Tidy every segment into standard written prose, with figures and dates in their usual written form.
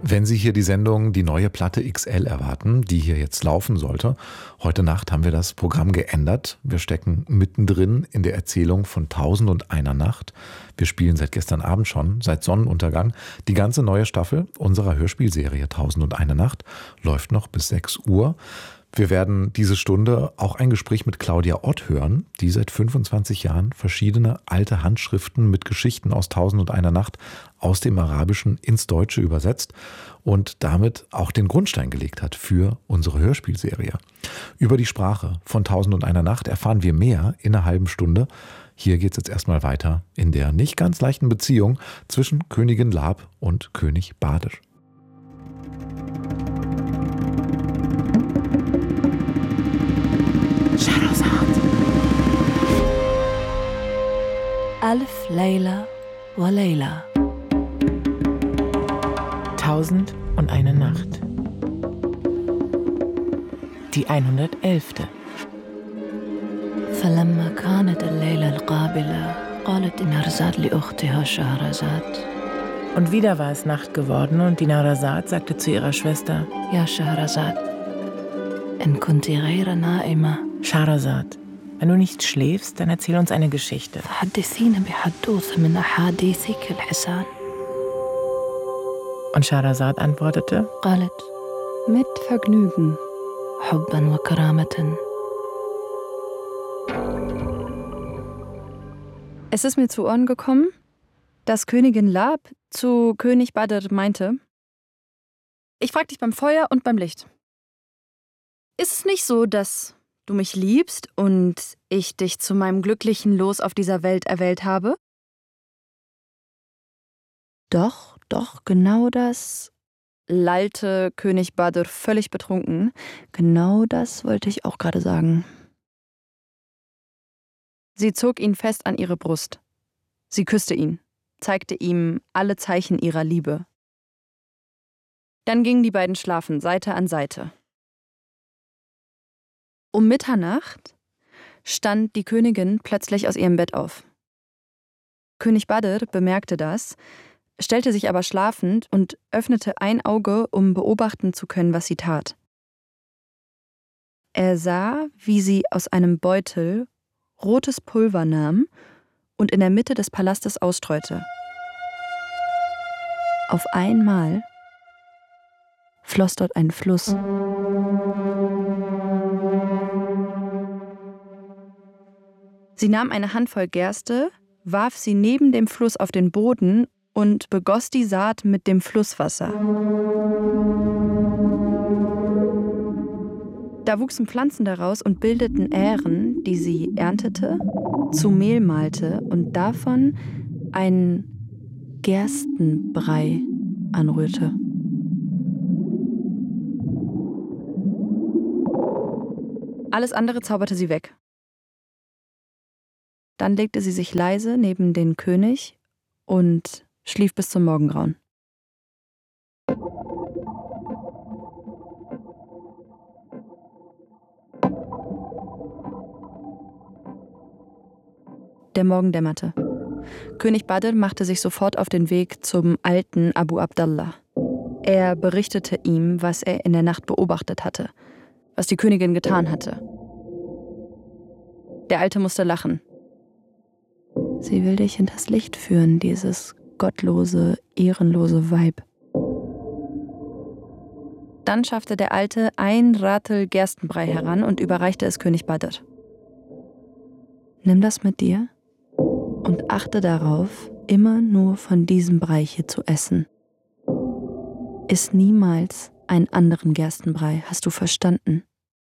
Wenn Sie hier die Sendung Die neue Platte XL erwarten, die hier jetzt laufen sollte, heute Nacht haben wir das Programm geändert. Wir stecken mittendrin in der Erzählung von 1001 Nacht. Wir spielen seit gestern Abend schon, seit Sonnenuntergang, die ganze neue Staffel unserer Hörspielserie 1001 Nacht läuft noch bis 6 Uhr. Wir werden diese Stunde auch ein Gespräch mit Claudia Ott hören, die seit 25 Jahren verschiedene alte Handschriften mit Geschichten aus 1001 Nacht aus dem Arabischen ins Deutsche übersetzt und damit auch den Grundstein gelegt hat für unsere Hörspielserie. Über die Sprache von 1001 Nacht erfahren wir mehr in einer halben Stunde. Hier geht es jetzt erstmal weiter in der nicht ganz leichten Beziehung zwischen Königin Lab und König Badr. ألف ليلة وليلة 1001 Nacht. Die 111. فلما كانت الليلة القابلة قالت نهرزاد لأختها شهرزاد. Und wieder war es Nacht geworden und die Nahrasad sagte zu ihrer Schwester: يا شهرزاد إن كنت غير نائمة. Schahrazad, wenn du nicht schläfst, dann erzähl uns eine Geschichte. فحدثينا بحدوث من أحاديثك الحسان. Und Schahrazad antwortete: قالت mit Vergnügen حبا وكرامة. Es ist mir zu Ohren gekommen, dass Königin Lab zu König Badr meinte: Ich frag dich beim Feuer und beim Licht. Ist es nicht so, dass du mich liebst und ich dich zu meinem glücklichen Los auf dieser Welt erwählt habe? Doch, genau das, lallte König Badr völlig betrunken. Genau das wollte ich auch gerade sagen. Sie zog ihn fest an ihre Brust. Sie küsste ihn, zeigte ihm alle Zeichen ihrer Liebe. Dann gingen die beiden schlafen, Seite an Seite. Um Mitternacht stand die Königin plötzlich aus ihrem Bett auf. König Badr bemerkte das, stellte sich aber schlafend und öffnete ein Auge, um beobachten zu können, was sie tat. Er sah, wie sie aus einem Beutel rotes Pulver nahm und in der Mitte des Palastes ausstreute. Auf einmal floss dort ein Fluss. Sie nahm eine Handvoll Gerste, warf sie neben dem Fluss auf den Boden und begoss die Saat mit dem Flusswasser. Da wuchsen Pflanzen daraus und bildeten Ähren, die sie erntete, zu Mehl malte und davon einen Gerstenbrei anrührte. Alles andere zauberte sie weg. Dann legte sie sich leise neben den König und schlief bis zum Morgengrauen. Der Morgen dämmerte. König Badr machte sich sofort auf den Weg zum alten Abu Abdallah. Er berichtete ihm, was er in der Nacht beobachtet hatte, was die Königin getan hatte. Der Alte musste lachen. Sie will dich hinters Licht führen, dieses gottlose, ehrenlose Weib. Dann schaffte der Alte ein Ratel Gerstenbrei heran und überreichte es König Badr. Nimm das mit dir und achte darauf, immer nur von diesem Brei hier zu essen. Iss niemals einen anderen Gerstenbrei, hast du verstanden?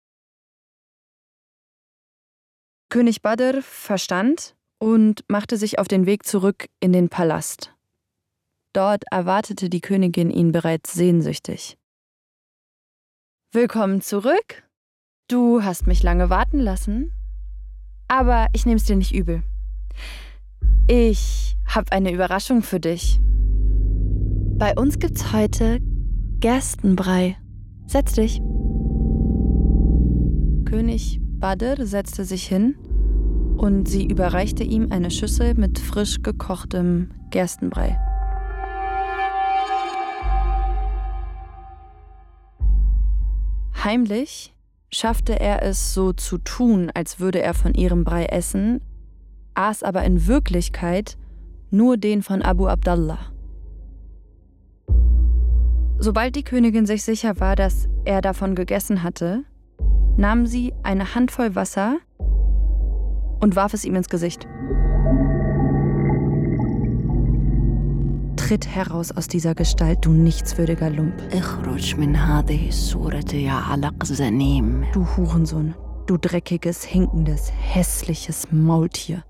König Badr verstand und machte sich auf den Weg zurück in den Palast. Dort erwartete die Königin ihn bereits sehnsüchtig. Willkommen zurück. Du hast mich lange warten lassen, aber ich nehme es dir nicht übel. Ich habe eine Überraschung für dich. Bei uns gibt's heute Gerstenbrei. Setz dich. König Badr setzte sich hin und sie überreichte ihm eine Schüssel mit frisch gekochtem Gerstenbrei. Heimlich schaffte er es, so zu tun, als würde er von ihrem Brei essen, aß aber in Wirklichkeit nur den von Abu Abdallah. Sobald die Königin sich sicher war, dass er davon gegessen hatte, nahm sie eine Handvoll Wasser und warf es ihm ins Gesicht. Tritt heraus aus dieser Gestalt, du nichtswürdiger Lump. Du Hurensohn, du dreckiges, hinkendes, hässliches Maultier.